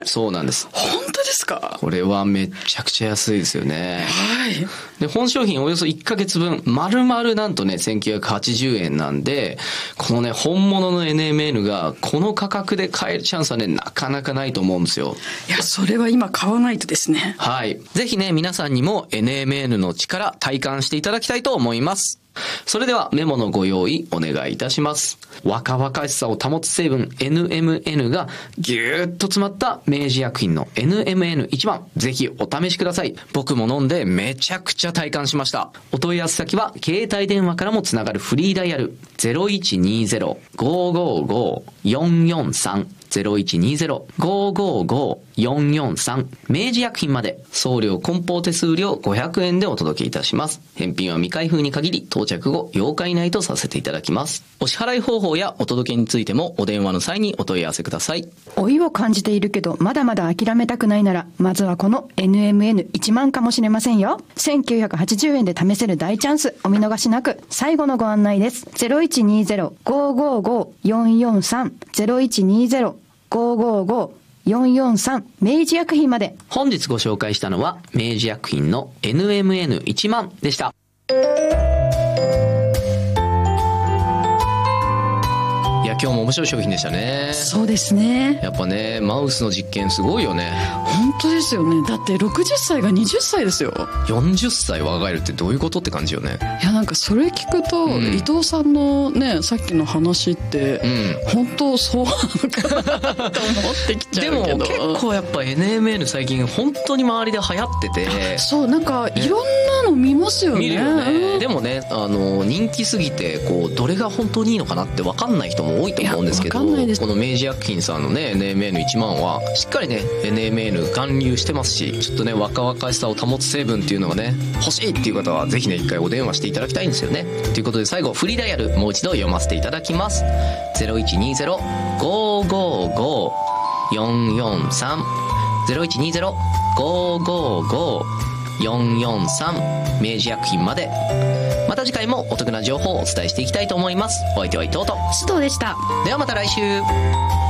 そうなんです。 本当ですか？ これはめちゃくちゃ安いですよね。 はい。 で、本商品およそ1ヶ月分、丸々なんとね、1980円なんで、このね、本物の NMN がこの価格で買えるチャンスはね、なかなかないと思うんですよ。 いや、それは今買わないとですね。 はい。ぜひね、皆さんにも NMN の力体感していただきたいと思います。それではメモのご用意お願いいたします。若々しさを保つ成分 NMN がぎゅーっと詰まった明治薬品の NMN1 番、ぜひお試しください。僕も飲んでめちゃくちゃ体感しました。お問い合わせ先は携帯電話からもつながるフリーダイヤル 0120-555-443 0120-555-443 明治薬品まで。送料梱包手数料500円でお届けいたします。返品は未開封に限り到着後8日以内とさせていただきます。お支払い方法やお届けについてもお電話の際にお問い合わせください。 老いを感じているけどまだまだ諦めたくないなら、まずはこの NMN1 万かもしれませんよ。1980円で試せる大チャンス、お見逃しなく。最後のご案内です。0120-555-443 0120-555-443明治薬品まで。 本日ご紹介したのは明治薬品の NMN1 万でした。いや、今日も面白い商品でしたね。 そうですね。 やっぱね、マウスの実験すごいよね。 本当ですよね。だって60歳が20歳ですよ。 40歳若返るってどういうことって感じよね。 いや、なんかそれ聞くと、伊藤さんのね、さっきの話って、本当そうなのかなと思ってきちゃうけど。 でも結構やっぱ NMN 最近本当に周りで流行ってて。 そう、なんかいろんなの見ますよね。 見るよね。でもね、人気すぎてこうどれが本当にいいのかなって分かんない人も多いと思うんですけど、この明治薬品さんのね NMN1 万はしっかりね NMN 含有してますし、ちょっとね若々しさを保つ成分っていうのがね欲しいっていう方はぜひね一回お電話していただきたいんですよね。ということで最後フリーダイヤルもう一度読ませていただきます。 0120-555-443 0120-555-443 明治薬品まで。また次回もお得な情報をお伝えしていきたいと思います。お相手は伊藤と須藤でした。 ではまた来週。